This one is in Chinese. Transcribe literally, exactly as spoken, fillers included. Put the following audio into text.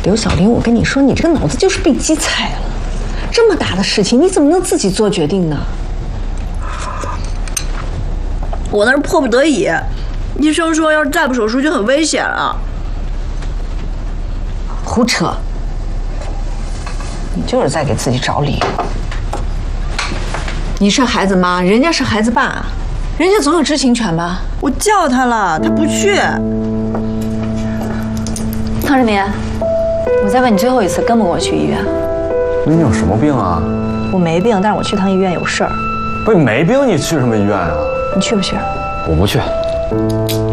刘小玲，我跟你说，你这个脑子就是被鸡踩了。这么大的事情，你怎么能自己做决定呢？ 我那是迫不得已，医生说要是再不手术就很危险了。 胡扯！你就是在给自己找理由。你是孩子妈，人家是孩子爸，人家总有知情权吧？ 我叫他了，他不去。 汤志明，我再问你最后一次，跟不跟我去医院？ 你有什么病啊？ 我没病，但是我去趟医院有事儿。 不是没病，你去什么医院啊？ 你去不去？ 我不去。